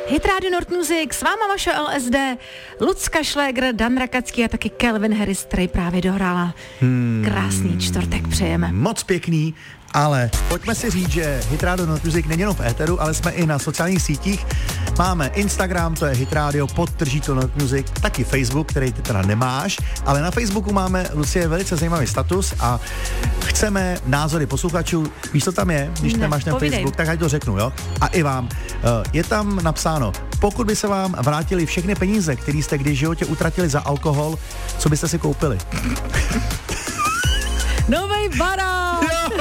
Hit Radio Nord Music, s váma vaše LSD, Lucka Šlégr, Dan Rakacký a taky Calvin Harris, který právě dohrála. Krásný čtvrtek přejeme. Moc pěkný, ale pojďme si říct, že Hit Radio Nord Music není jenom v éteru, ale jsme i na sociálních sítích. Máme Instagram, to je Hit Radio, _to Nord Music, taky Facebook, který ty teda nemáš, ale na Facebooku máme, Lucie, velice zajímavý status a chceme názory posluchačů. Víš, co tam je, když nemáš ten Facebook, tak ať to řeknu, jo? A i vám. Je tam napsáno, pokud by se vám vrátili všechny peníze, které jste kdy v životě utratili za alkohol, co byste si koupili? Novej barák!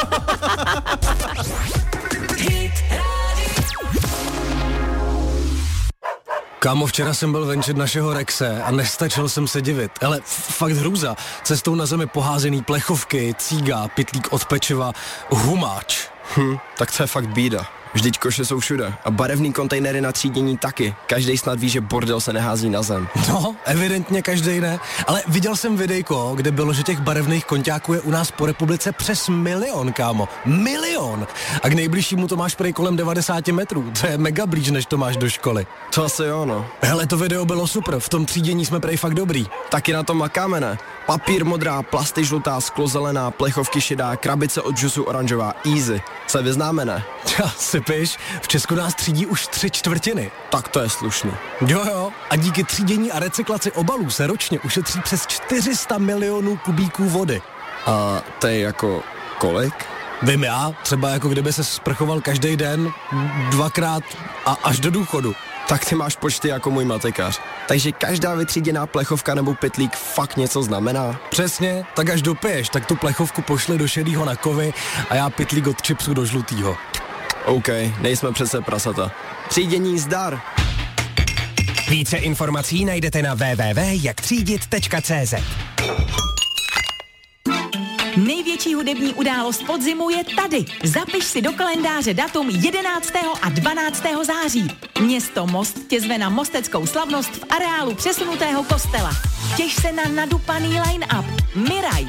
Kámo, včera jsem byl venčit našeho Rexe a nestačil jsem se divit. Ale fakt hrůza. Cestou na zemi poházený plechovky, cíga, pytlík od pečiva, humáč. Tak to je fakt bída. Vždyť koše jsou všude a barevný kontejnery na třídění taky. Každej snad ví, že bordel se nehází na zem. No, evidentně každej ne. Ale viděl jsem videjko, kde bylo, že těch barevných konťáků je u nás po republice přes 1 milion, kámo. 1 milion! A k nejbližšímu to máš prej kolem 90 metrů. To je mega blíž, než to máš do školy. To asi jo, no. Hele, to video bylo super, v tom třídění jsme prej fakt dobrý. Taky na tom makáme, ne? Papír modrá, plasty žlutá, sklo zelená, plechovky šedá, krabice od džusu oranžová, easy. Se vyznáme, ne? Ja, sypiš, v Česku nás třídí už 3/4. Tak to je slušný. Jo, a díky třídění a recyklaci obalů se ročně ušetří přes 400 milionů kubíků vody. A to je jako kolik? Vím já, třeba jako kdyby se sprchoval každý den, 2krát a až do důchodu. Tak ty máš počty jako můj matikář. Takže každá vytříděná plechovka nebo pytlík fakt něco znamená? Přesně, tak až dopiješ, tak tu plechovku pošli do šedýho na kovy a já pytlík od chipsu do žlutýho. OK, nejsme přece prasata. Třídění zdar! Více informací najdete na www.jaktřídit.cz. Největší hudební událost podzimu je tady. Zapiš si do kalendáře datum 11. a 12. září. Město Most tě zve na mosteckou slavnost v areálu přesunutého kostela. Těš se na nadupaný line-up. Miraj,